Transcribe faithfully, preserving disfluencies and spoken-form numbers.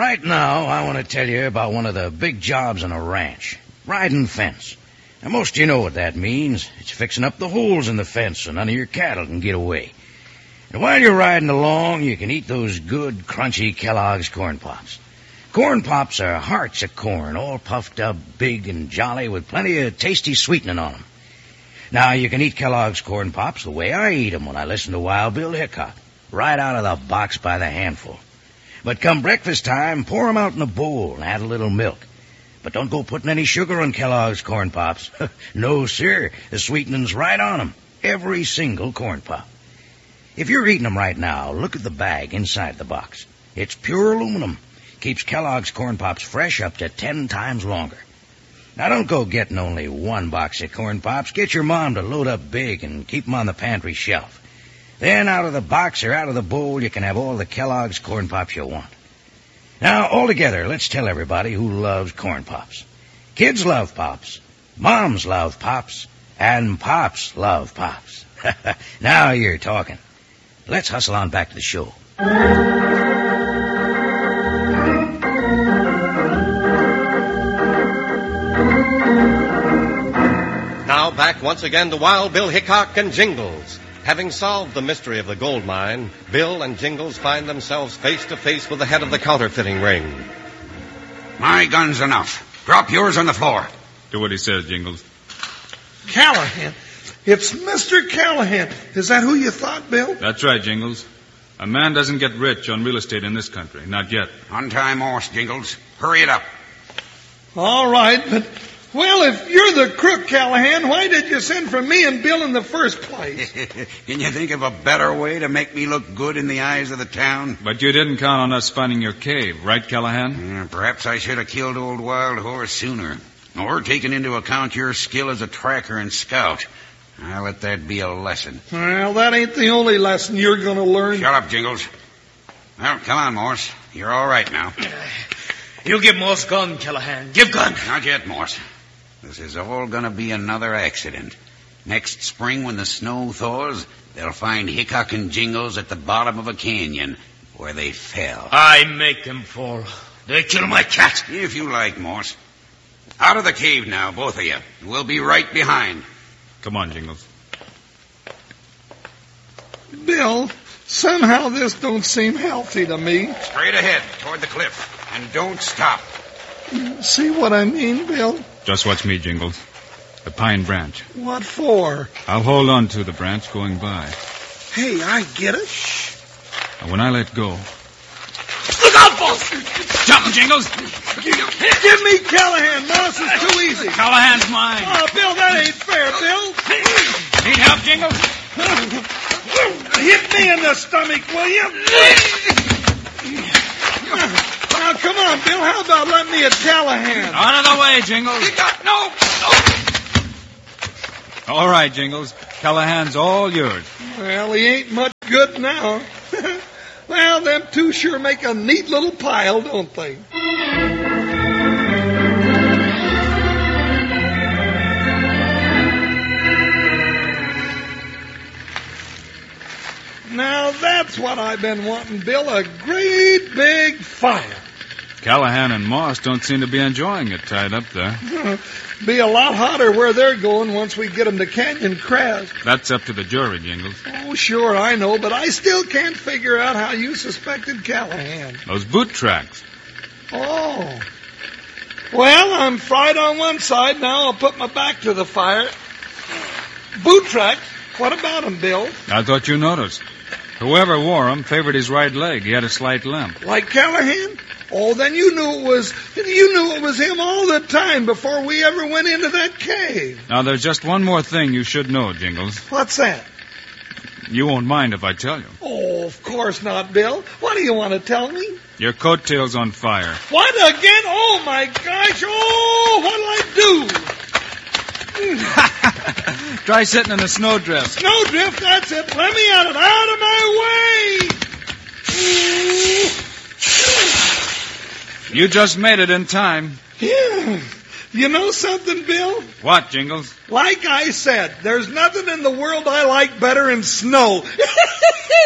Right now, I want to tell you about one of the big jobs on a ranch, riding fence. Now, most of you know what that means. It's fixing up the holes in the fence so none of your cattle can get away. And while you're riding along, you can eat those good, crunchy Kellogg's Corn Pops. Corn Pops are hearts of corn, all puffed up, big and jolly, with plenty of tasty sweetening on them. Now, you can eat Kellogg's Corn Pops the way I eat them when I listen to Wild Bill Hickok, right out of the box by the handful. But come breakfast time, pour them out in a bowl and add a little milk. But don't go putting any sugar on Kellogg's Corn Pops. No, sir. The sweetening's right on them. Every single Corn Pop. If you're eating them right now, look at the bag inside the box. It's pure aluminum. Keeps Kellogg's Corn Pops fresh up to ten times longer. Now, don't go getting only one box of Corn Pops. Get your mom to load up big and keep them on the pantry shelf. Then out of the box or out of the bowl, you can have all the Kellogg's Corn Pops you want. Now, all together, let's tell everybody who loves Corn Pops. Kids love Pops. Moms love Pops. And Pops love Pops. Now you're talking. Let's hustle on back to the show. Now back once again to Wild Bill Hickok and Jingles. Having solved the mystery of the gold mine, Bill and Jingles find themselves face to face with the head of the counterfeiting ring. My gun's enough. Drop yours on the floor. Do what he says, Jingles. Callahan. It's Mister Callahan. Is that who you thought, Bill? That's right, Jingles. A man doesn't get rich on real estate in this country. Not yet. Untie Morse, Jingles. Hurry it up. All right, but... Well, if you're the crook, Callahan, why did you send for me and Bill in the first place? Can you think of a better way to make me look good in the eyes of the town? But you didn't count on us finding your cave, right, Callahan? Yeah, perhaps I should have killed old Wild Horse sooner. Or taken into account your skill as a tracker and scout. I'll let that be a lesson. Well, that ain't the only lesson you're going to learn. Shut up, Jingles. Well, come on, Morse. You're all right now. You give Morse gun, Callahan. Give gun. Not yet, Morse. This is all going to be another accident. Next spring, when the snow thaws, they'll find Hickok and Jingles at the bottom of a canyon where they fell. I make them fall. They kill my cat. If you like, Morse. Out of the cave now, both of you. We'll be right behind. Come on, Jingles. Bill, somehow this don't seem healthy to me. Straight ahead, toward the cliff. And don't stop. See what I mean, Bill? Just watch me, Jingles. The pine branch. What for? I'll hold on to the branch going by. Hey, I get it. Shh. And when I let go... Look out, boss! Jump, Jingles! Give me Callahan. Moss is too easy. Callahan's mine. Oh, Bill, that ain't fair, Bill. Need help, Jingles? Hit me in the stomach, will you? Now, come on, Bill. How about letting me at Callahan? Out of the way, Jingles. You got no... no. All right, Jingles. Callahan's all yours. Well, he ain't much good now. Well, them two sure make a neat little pile, don't they? Now, that's what I've been wanting, Bill, a great big fire. Callahan and Moss don't seem to be enjoying it tied up there. Be a lot hotter where they're going once we get them to Canyon Crest. That's up to the jury, Jingles. Oh, sure, I know, but I still can't figure out how you suspected Callahan. Those boot tracks. Oh. Well, I'm fried on one side. Now I'll put my back to the fire. Boot tracks? What about them, Bill? I thought you noticed. Whoever wore them favored his right leg. He had a slight limp. Like Callahan? Oh, then you knew it was you knew it was him all the time before we ever went into that cave. Now, there's just one more thing you should know, Jingles. What's that? You won't mind if I tell you. Oh, of course not, Bill. What do you want to tell me? Your coattail's on fire. What again? Oh, my gosh. Oh, what'll I do? Try sitting in a snowdrift. Snowdrift, that's it. Let me out of out of my way. You just made it in time. Yeah. You know something, Bill? What, Jingles? Like I said, there's nothing in the world I like better than snow.